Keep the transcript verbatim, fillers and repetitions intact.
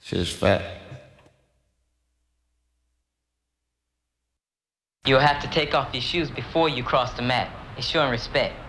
Shit's fat. You'll have to take off your shoes before you cross the mat. It's showing respect.